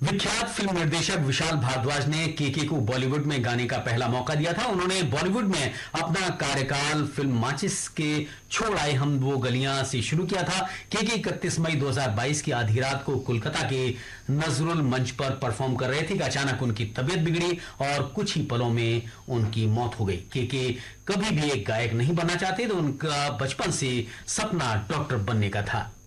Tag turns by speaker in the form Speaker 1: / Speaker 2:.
Speaker 1: विख्यात फिल्म निर्देशक विशाल भारद्वाज ने केके को बॉलीवुड में गाने का पहला मौका दिया था। उन्होंने बॉलीवुड में अपना कार्यकाल फिल्म माचिस के छोड़ आए हम वो गलियां से शुरू किया था। केके 31 मई 2022 की आधी रात को कोलकाता के नजरुल मंच पर परफॉर्म कर रहे थे कि अचानक उनकी तबीयत बिगड़ी और कुछ ही पलों में उनकी मौत हो गई। केके कभी भी एक गायक नहीं बनना चाहते, तो उनका बचपन से सपना डॉक्टर बनने का था।